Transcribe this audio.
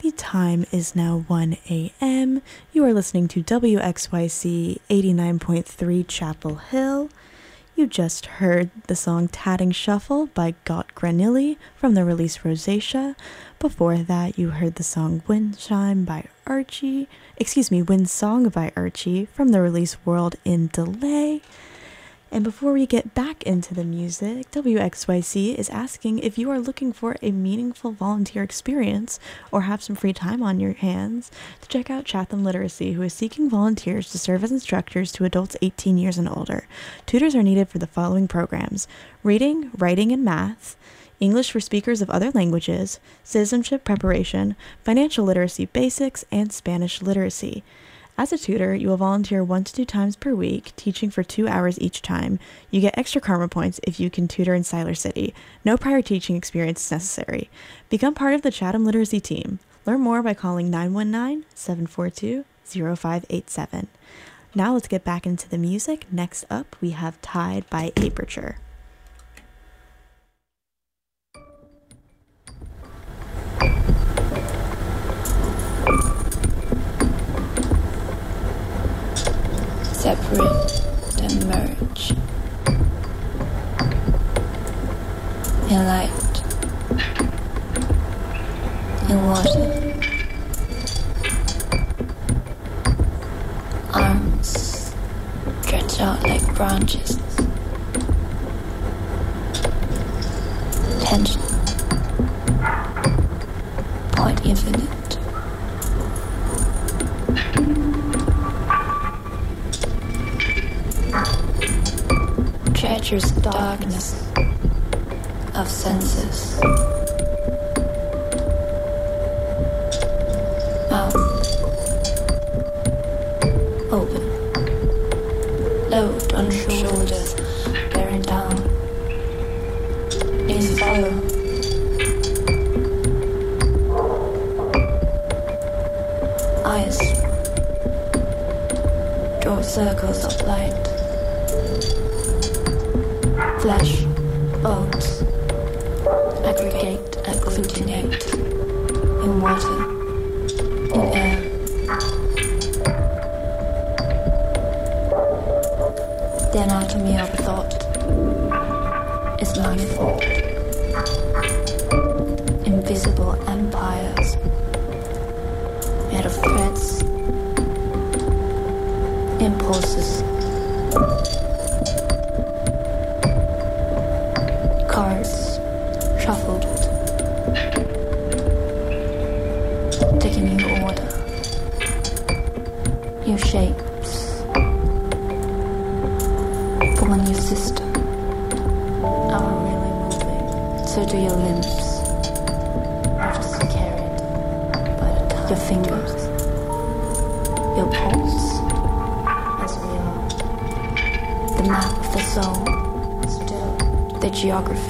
The time is now 1 a.m. You are listening to WXYC 89.3 Chapel Hill. You just heard the song Tatting Shuffle by Got Granilli from the release Rosacea. Before that, you heard the song Windsong by Archie from the release World in Delay. And before we get back into the music, WXYC is asking if you are looking for a meaningful volunteer experience or have some free time on your hands to check out Chatham Literacy, who is seeking volunteers to serve as instructors to adults 18 years and older. Tutors are needed for the following programs: reading, writing, and math, English for speakers of other languages, citizenship preparation, financial literacy basics, and Spanish literacy. As a tutor, you will volunteer 1 to 2 times per week, teaching for 2 hours each time. You get extra karma points if you can tutor in Siler City. No prior teaching experience is necessary. Become part of the Chatham Literacy team. Learn more by calling 919-742-0587. Now let's get back into the music. Next up, we have Tide by Aperture. Separate and merge in light, in water, arms stretch out like branches, tension, point infinite. Treacherous darkness of senses. Mouth open. Load on shoulders bearing down. Knees follow. Eyes draw circles of light. Flesh, bones, aggregate, agglutinate, in water, in air. The anatomy of thought is manifold. Invisible empires made of threads, impulses, cards shuffled, taking new order, new shapes, from a new system. I'm really moving, so do your limbs. You're just carried by the time. Your fingers, your pulse, as we are. The map of the soul, still the geography.